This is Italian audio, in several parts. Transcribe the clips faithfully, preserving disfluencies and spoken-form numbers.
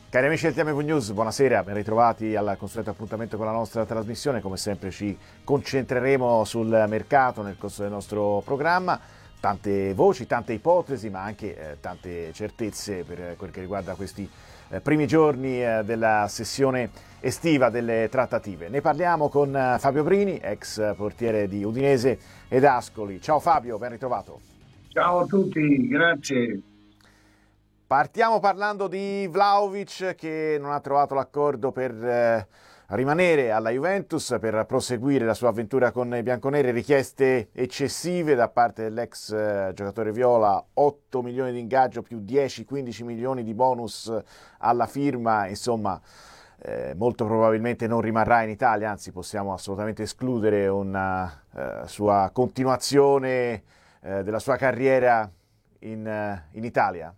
Cari amici del T M V News, buonasera, ben ritrovati al consueto appuntamento con la nostra trasmissione. Come sempre ci concentreremo sul mercato nel corso del nostro programma. Tante voci, tante ipotesi, ma anche eh, tante certezze per quel che riguarda questi eh, primi giorni eh, della sessione estiva delle trattative. Ne parliamo con eh, Fabio Brini, ex portiere di Udinese ed Ascoli. Ciao Fabio, ben ritrovato. Ciao a tutti, grazie. Partiamo parlando di Vlahovic, che non ha trovato l'accordo per eh, rimanere alla Juventus, per proseguire la sua avventura con i bianconeri. Richieste eccessive da parte dell'ex eh, giocatore viola, otto milioni di ingaggio più dieci quindici milioni di bonus alla firma. Insomma, eh, molto probabilmente non rimarrà in Italia, anzi possiamo assolutamente escludere una eh, sua continuazione eh, della sua carriera in, eh, in Italia.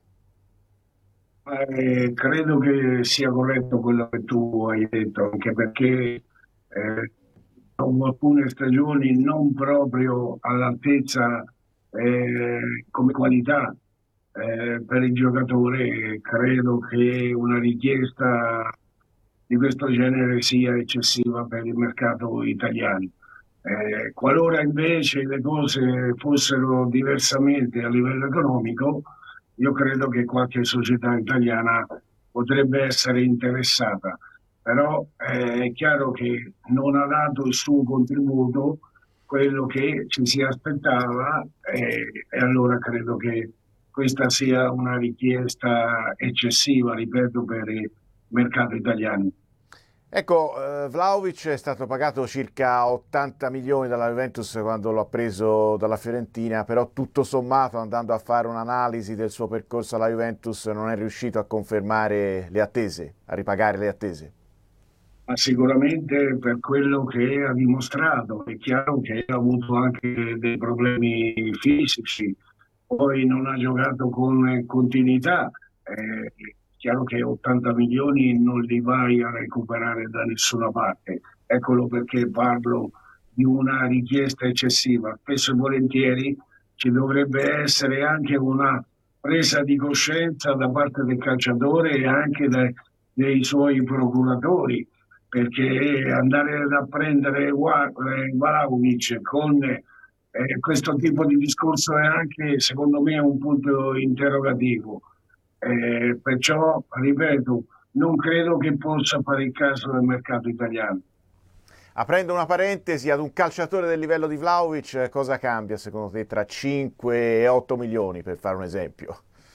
Eh, credo che sia corretto quello che tu hai detto, anche perché eh, dopo alcune stagioni non proprio all'altezza eh, come qualità eh, per il giocatore, credo che una richiesta di questo genere sia eccessiva per il mercato italiano. Eh, qualora invece le cose fossero diversamente a livello economico, io credo che qualche società italiana potrebbe essere interessata, però eh, è chiaro che non ha dato il suo contributo, quello che ci si aspettava, eh, e allora credo che questa sia una richiesta eccessiva, ripeto, per il mercato italiano. Ecco, eh, Vlahovic è stato pagato circa ottanta milioni dalla Juventus quando lo ha preso dalla Fiorentina, però tutto sommato, andando a fare un'analisi del suo percorso alla Juventus, non è riuscito a confermare le attese, a ripagare le attese. Ma sicuramente per quello che ha dimostrato, è chiaro che ha avuto anche dei problemi fisici, poi non ha giocato con continuità, è chiaro che ottanta milioni non li vai a recuperare da nessuna parte, eccolo perché parlo di una richiesta eccessiva. Spesso e volentieri ci dovrebbe essere anche una presa di coscienza da parte del calciatore e anche dai, dei suoi procuratori, perché andare a prendere Vlahovic con eh, questo tipo di discorso è anche, secondo me, un punto interrogativo. Eh, perciò, ripeto, non credo che possa fare il caso del mercato italiano. Aprendo una parentesi, ad un calciatore del livello di Vlahovic, cosa cambia secondo te tra cinque e otto milioni, per fare un esempio?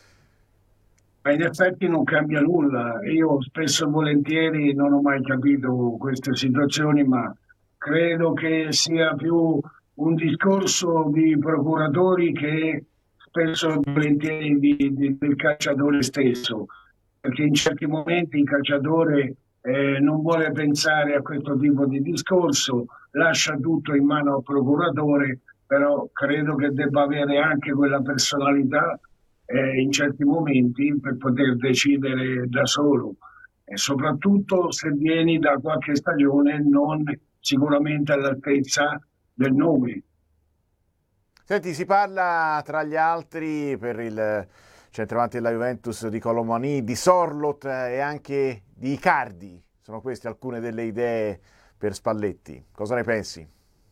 Ma in effetti non cambia nulla. Io spesso e volentieri non ho mai capito queste situazioni, ma credo che sia più un discorso di procuratori che spesso e volentieri di, di- del calciatore stesso, perché in certi momenti il calciatore eh, non vuole pensare a questo tipo di discorso, lascia tutto in mano al procuratore, però credo che debba avere anche quella personalità eh, in certi momenti per poter decidere da solo, e soprattutto se vieni da qualche stagione non sicuramente all'altezza del nome. Senti, si parla tra gli altri per il centravanti della Juventus di Colomani, di Sorloth e anche di Icardi. Sono queste alcune delle idee per Spalletti. Cosa ne pensi?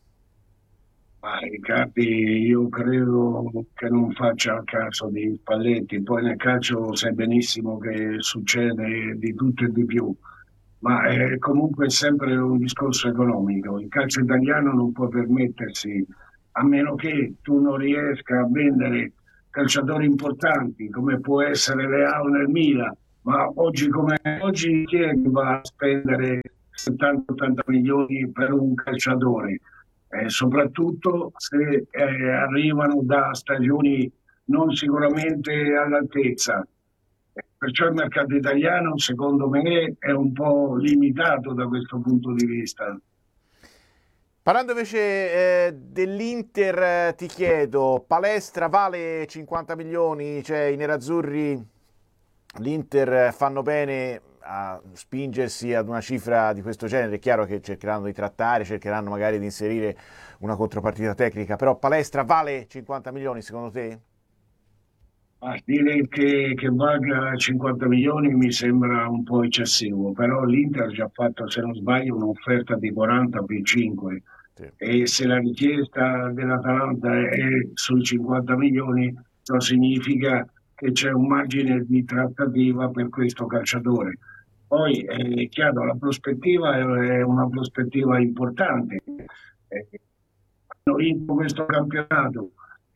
Ma Riccardi, io credo che non faccia il caso di Spalletti, poi nel calcio sai benissimo che succede di tutto e di più, ma è comunque sempre un discorso economico. Il calcio italiano non può permettersi, a meno che tu non riesca a vendere calciatori importanti come può essere Leao nel Milan, ma oggi come oggi chi è che va a spendere settanta ottanta milioni per un calciatore? Eh, soprattutto se eh, arrivano da stagioni non sicuramente all'altezza. Eh, Perciò il mercato italiano, secondo me, è un po' limitato da questo punto di vista. Parlando invece eh, dell'Inter, eh, ti chiedo, Palestra vale cinquanta milioni, cioè i nerazzurri, l'Inter eh, fanno bene a spingersi ad una cifra di questo genere. È chiaro che cercheranno di trattare, cercheranno magari di inserire una contropartita tecnica, però Palestra vale cinquanta milioni secondo te? Ma dire che, che valga cinquanta milioni mi sembra un po' eccessivo, però l'Inter ha già fatto, se non sbaglio, un'offerta di quaranta più cinque Sì. e se la richiesta dell'Atalanta è sui cinquanta milioni, ciò significa che c'è un margine di trattativa per questo calciatore. Poi è chiaro, la prospettiva è una prospettiva importante. Eh, Hanno vinto questo campionato,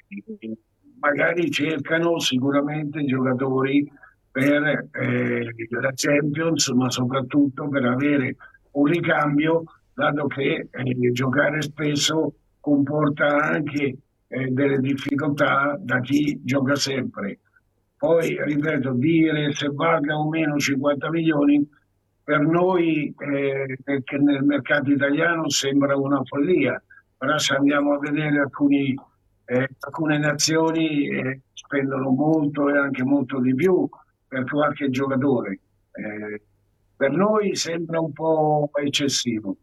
magari cercano sicuramente giocatori per eh, la Champions, ma soprattutto per avere un ricambio, dato che eh, giocare spesso comporta anche eh, delle difficoltà da chi gioca sempre. Poi, ripeto, dire se valga o meno cinquanta milioni per noi eh, che nel mercato italiano sembra una follia, però se andiamo a vedere alcuni, eh, alcune nazioni eh, spendono molto e anche molto di più per qualche giocatore. Eh, per noi sembra un po' eccessivo.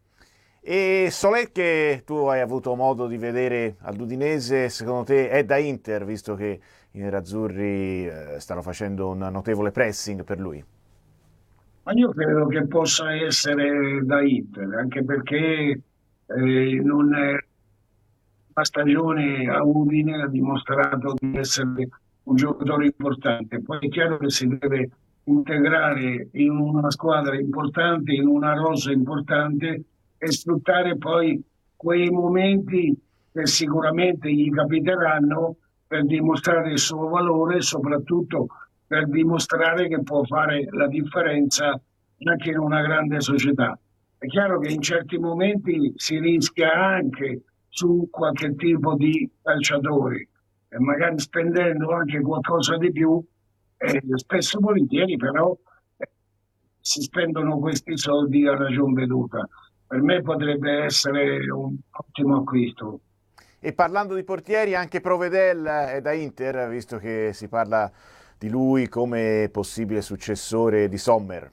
E Solé, che tu hai avuto modo di vedere all'Udinese, secondo te è da Inter, visto che i nerazzurri eh, stanno facendo un notevole pressing per lui? Ma io credo che possa essere da Inter, anche perché eh, non è, la stagione a Udine ha dimostrato di essere un giocatore importante. Poi è chiaro che si deve integrare in una squadra importante, in una rosa importante e sfruttare poi quei momenti che sicuramente gli capiteranno per dimostrare il suo valore e soprattutto per dimostrare che può fare la differenza anche in una grande società. È chiaro che in certi momenti si rischia anche su qualche tipo di calciatori e magari spendendo anche qualcosa di più, eh, spesso e volentieri però eh, si spendono questi soldi a ragion veduta. Per me potrebbe essere un ottimo acquisto. E parlando di portieri, anche Provedel è da Inter, visto che si parla di lui come possibile successore di Sommer.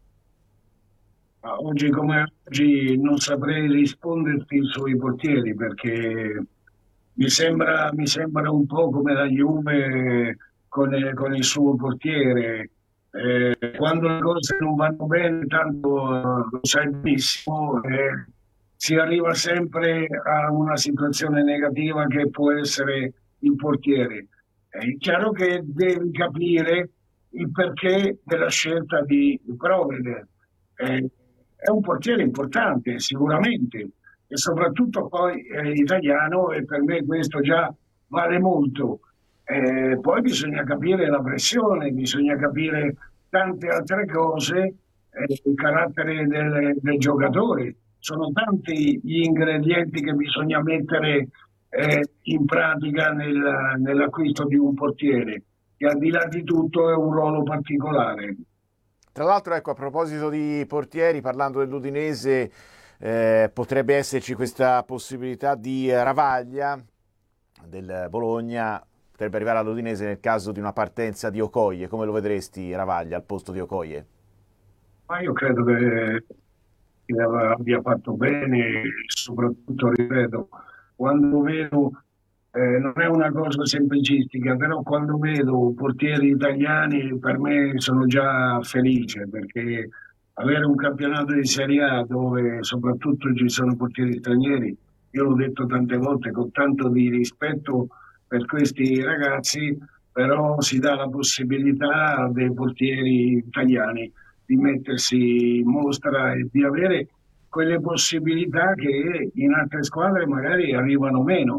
Ma oggi come oggi non saprei risponderti sui portieri perché mi sembra, mi sembra un po' come la Juve con, con il suo portiere. Eh, quando le cose non vanno bene, tanto eh, lo sai benissimo, eh, si arriva sempre a una situazione negativa che può essere il portiere. È chiaro che devi capire il perché della scelta di Provede. Eh, è un portiere importante, sicuramente, e soprattutto poi è italiano e per me questo già vale molto. Eh, poi bisogna capire la pressione, bisogna capire tante altre cose, eh, il carattere del, del giocatore. Sono tanti gli ingredienti che bisogna mettere eh, in pratica nel, nell'acquisto di un portiere, che al di là di tutto è un ruolo particolare. Tra l'altro, ecco, a proposito di portieri, parlando dell'Udinese, eh, potrebbe esserci questa possibilità di Ravaglia del Bologna, potrebbe arrivare all'Udinese nel caso di una partenza di Okoye. Come lo vedresti Ravaglia al posto di Okoye? Ma io credo che che abbia fatto bene e soprattutto, ripeto, quando vedo, eh, non è una cosa semplicistica, però quando vedo portieri italiani per me sono già felice perché avere un campionato di Serie A dove soprattutto ci sono portieri stranieri, io l'ho detto tante volte con tanto di rispetto per questi ragazzi, però si dà la possibilità dei portieri italiani di mettersi in mostra e di avere quelle possibilità che in altre squadre magari arrivano meno.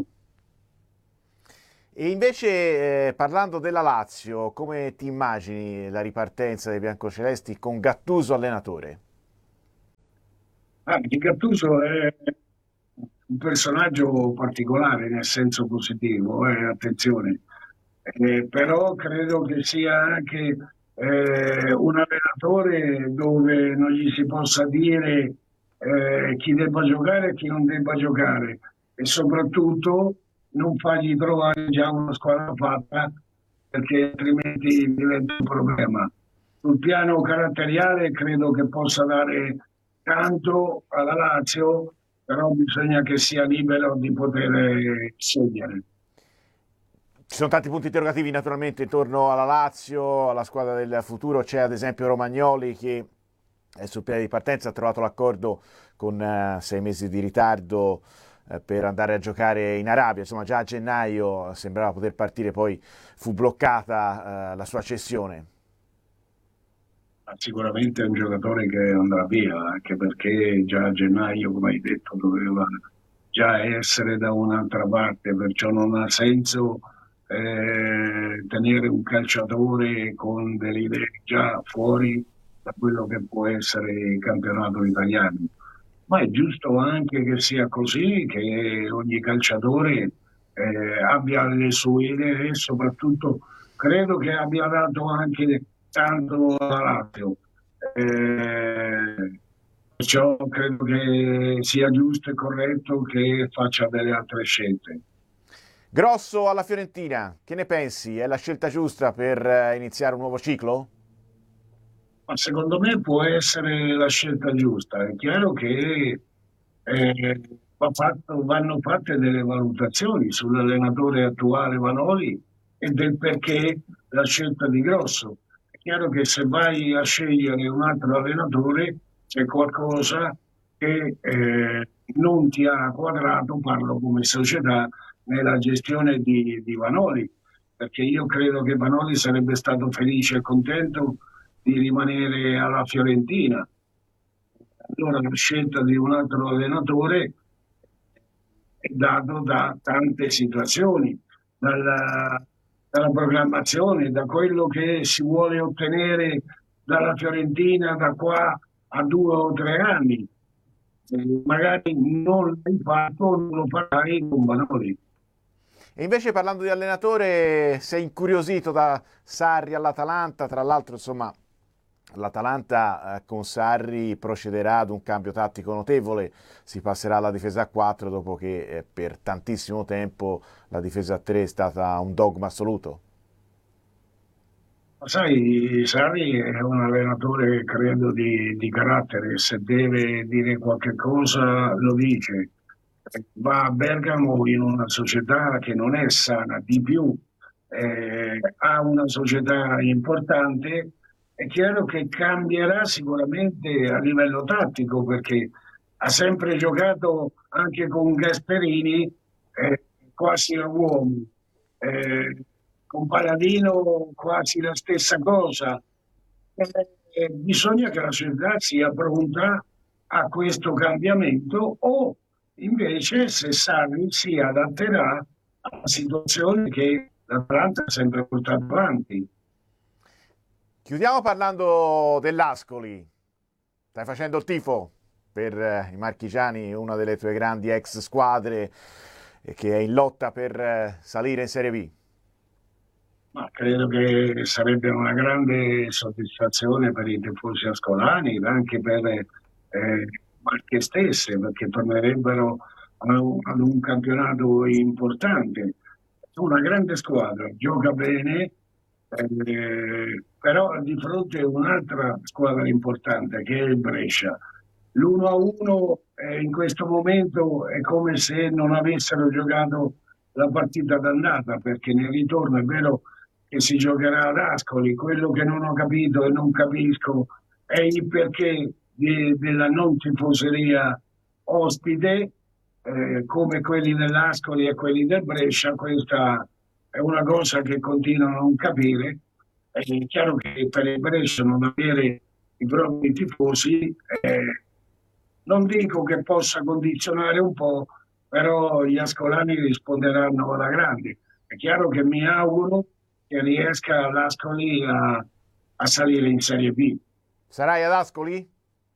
E invece, eh, parlando della Lazio, come ti immagini la ripartenza dei biancocelesti con Gattuso allenatore? Ah, Di Gattuso è un personaggio particolare nel senso positivo, eh, attenzione. Eh, però credo che sia anche eh, un allenatore dove non gli si possa dire eh, chi debba giocare e chi non debba giocare e soprattutto non fargli trovare già una squadra fatta perché altrimenti diventa un problema. Sul piano caratteriale credo che possa dare tanto alla Lazio, però bisogna che sia libero di poter scegliere. Ci sono tanti punti interrogativi naturalmente intorno alla Lazio, alla squadra del futuro. C'è ad esempio Romagnoli che è sul piede di partenza, ha trovato l'accordo con uh, sei mesi di ritardo uh, per andare a giocare in Arabia. Insomma, già a gennaio sembrava poter partire, poi fu bloccata uh, la sua cessione. Sicuramente è un giocatore che andrà via, anche perché già a gennaio, come hai detto, doveva già essere da un'altra parte, perciò non ha senso eh, tenere un calciatore con delle idee già fuori da quello che può essere il campionato italiano. Ma è giusto anche che sia così, che ogni calciatore eh, abbia le sue idee e soprattutto credo che abbia dato anche tanto alla Lazio. Eh, perciò credo che sia giusto e corretto che faccia delle altre scelte. Grosso alla Fiorentina, che ne pensi? È la scelta giusta per iniziare un nuovo ciclo? Ma secondo me può essere la scelta giusta. È chiaro che eh, va fatto- vanno fatte delle valutazioni sull'allenatore attuale Vanoli e del perché la scelta di Grosso. È chiaro che se vai a scegliere un altro allenatore c'è qualcosa che eh, non ti ha quadrato, parlo come società, nella gestione di, di Vanoli, perché io credo che Vanoli sarebbe stato felice e contento di rimanere alla Fiorentina. Allora la scelta di un altro allenatore è dato da tante situazioni, dalla, dalla programmazione, da quello che si vuole ottenere dalla Fiorentina da qua a due o tre anni. Eh, magari non l'hai fatto, non lo farai con Vanoli. E invece parlando di allenatore, sei incuriosito da Sarri all'Atalanta, tra l'altro insomma l'Atalanta eh, con Sarri procederà ad un cambio tattico notevole, si passerà alla difesa a quattro dopo che eh, per tantissimo tempo la difesa a tre è stata un dogma assoluto. Ma sai, Sarri è un allenatore, credo, di, di carattere, se deve dire qualche cosa lo dice. Va a Bergamo in una società che non è sana, di più eh, ha una società importante, è chiaro che cambierà sicuramente a livello tattico perché ha sempre giocato anche con Gasperini eh, quasi a uomo, eh, con Paladino quasi la stessa cosa. Eh, bisogna che la società sia pronta a questo cambiamento o invece se Sarri si adatterà alla situazione che l'Atalanta ha sempre portato avanti. Chiudiamo parlando dell'Ascoli. Stai facendo il tifo per eh, i marchigiani, una delle tue grandi ex squadre eh, che è in lotta per eh, salire in Serie B. Ma credo che sarebbe una grande soddisfazione per i tifosi ascolani, anche per eh, Marche stesse, perché tornerebbero a un, ad un campionato importante. È una grande squadra, gioca bene, eh, però di fronte a un'altra squadra importante che è il Brescia. L'uno a uno eh, in questo momento è come se non avessero giocato la partita d'andata, perché nel ritorno è vero che si giocherà ad Ascoli. Quello che non ho capito e non capisco è il perché di, della non tifoseria ospite, eh, come quelli dell'Ascoli e quelli del Brescia. Questa è una cosa che continuo a non capire. È chiaro che per il Brescia non avere i propri tifosi, eh, non dico che possa condizionare un po', però gli ascolani risponderanno alla grande. È chiaro che mi auguro che riesca l'Ascoli a, a salire in Serie B. Sarai ad Ascoli?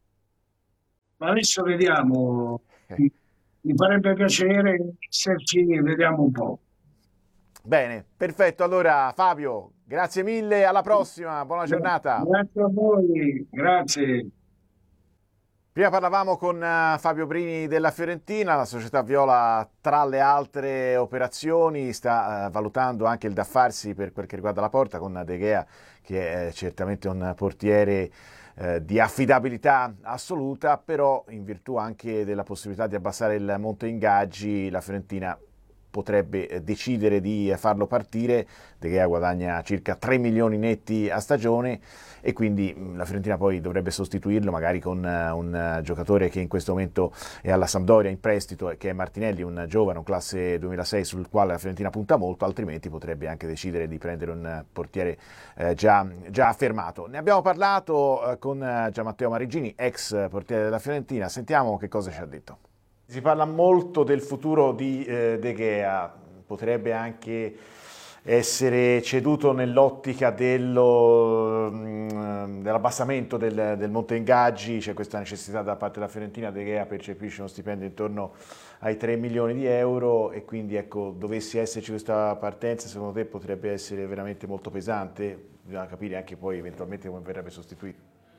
Ma adesso vediamo, mi farebbe piacere esserci, vediamo un po'. Bene, perfetto. Allora Fabio, grazie mille, alla prossima, buona giornata. Grazie a voi, grazie. Prima parlavamo con uh, Fabio Brini della Fiorentina, la società viola tra le altre operazioni sta uh, valutando anche il da farsi per quel che riguarda la porta con De Gea, che è certamente un portiere uh, di affidabilità assoluta, però in virtù anche della possibilità di abbassare il monte ingaggi la Fiorentina potrebbe eh, decidere di farlo partire. De Gea guadagna circa tre milioni netti a stagione e quindi mh, la Fiorentina poi dovrebbe sostituirlo magari con uh, un uh, giocatore che in questo momento è alla Sampdoria in prestito, che è Martinelli, un giovane, un classe duemilasei sul quale la Fiorentina punta molto, altrimenti potrebbe anche decidere di prendere un portiere eh, già, già affermato. Ne abbiamo parlato eh, con eh, Gianmatteo Mariggini, ex portiere della Fiorentina. Sentiamo che cosa ci ha detto. Si parla molto del futuro di eh, De Gea, potrebbe anche essere ceduto nell'ottica dello, mh, dell'abbassamento del, del monte ingaggi. C'è questa necessità da parte della Fiorentina. De Gea percepisce uno stipendio intorno ai tre milioni di euro e quindi ecco, dovessi esserci questa partenza, secondo te potrebbe essere veramente molto pesante? Bisogna capire anche poi eventualmente come verrebbe sostituito.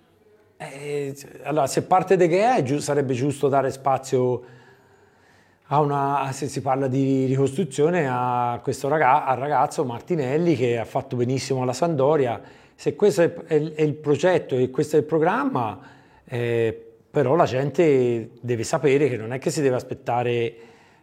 Eh, allora, se parte De Gea giu- sarebbe giusto dare spazio a una, se si parla di ricostruzione, a questo ragazzo, al ragazzo Martinelli, che ha fatto benissimo alla Sampdoria. Se questo è, è, è il progetto e questo è il programma, eh, però la gente deve sapere che non è che si deve aspettare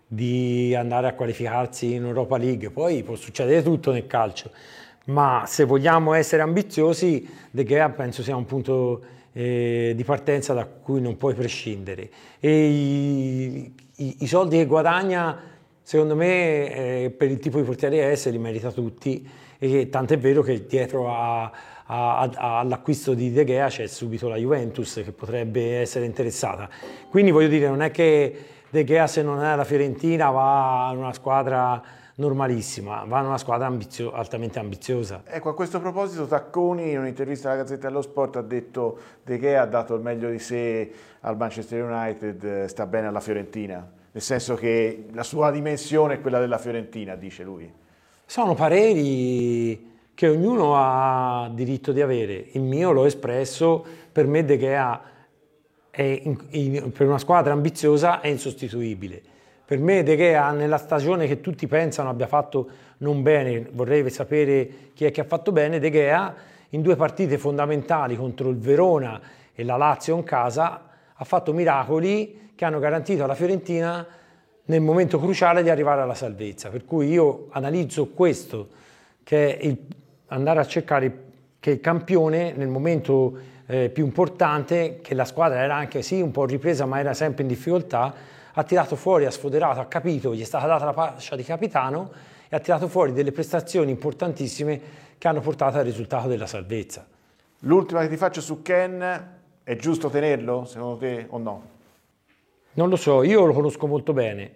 di andare a qualificarsi in Europa League. Poi può succedere tutto nel calcio, ma se vogliamo essere ambiziosi, De Gea penso sia un punto eh, di partenza da cui non puoi prescindere. E i, i, i soldi che guadagna, secondo me, eh, per il tipo di portiere è, li merita tutti, e tant'è vero che dietro a, a, a, all'acquisto di De Gea c'è subito la Juventus che potrebbe essere interessata. Quindi voglio dire, non è che De Gea, se non è la Fiorentina, va in una squadra normalissima, va in una squadra ambizio- altamente ambiziosa. Ecco, a questo proposito Tacconi in un'intervista alla Gazzetta dello Sport ha detto De Gea ha dato il meglio di sé al Manchester United, sta bene alla Fiorentina, nel senso che la sua dimensione è quella della Fiorentina, dice lui. Sono pareri che ognuno ha diritto di avere. Il mio l'ho espresso: per me De Gea è in, in, per una squadra ambiziosa è insostituibile. Per me De Gea, nella stagione che tutti pensano abbia fatto non bene, vorrei sapere chi è che ha fatto bene, De Gea in due partite fondamentali contro il Verona e la Lazio in casa ha fatto miracoli che hanno garantito alla Fiorentina nel momento cruciale di arrivare alla salvezza. Per cui io analizzo questo, che è il, andare a cercare che il campione nel momento eh, più importante, che la squadra era anche sì un po' ripresa ma era sempre in difficoltà, ha tirato fuori, ha sfoderato, ha capito, gli è stata data la fascia di capitano e ha tirato fuori delle prestazioni importantissime che hanno portato al risultato della salvezza. L'ultima che ti faccio su Ken, è giusto tenerlo secondo te o no? Non lo so, io lo conosco molto bene.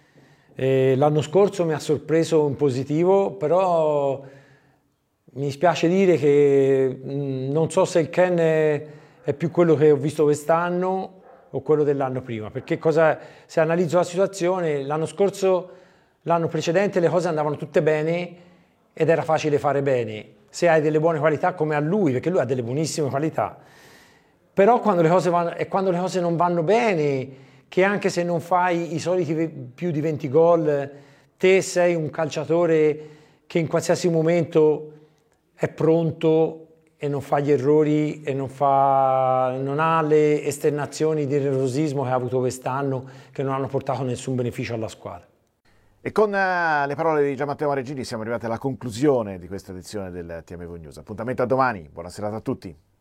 Eh, l'anno scorso mi ha sorpreso in positivo, però mi spiace dire che mh, non so se il Ken è, è più quello che ho visto quest'anno o quello dell'anno prima, perché cosa, se analizzo la situazione, l'anno scorso, l'anno precedente le cose andavano tutte bene ed era facile fare bene, se hai delle buone qualità come a lui, perché lui ha delle buonissime qualità. Però quando le cose vanno, è quando le cose non vanno bene, che anche se non fai i soliti più di venti gol, te sei un calciatore che in qualsiasi momento è pronto e non fa gli errori e non, fa, non ha le esternazioni di nervosismo che ha avuto quest'anno, che non hanno portato nessun beneficio alla squadra. E con uh, le parole di Gianmatteo Mariggini siamo arrivati alla conclusione di questa edizione del T M V News. Appuntamento a domani, buona serata a tutti.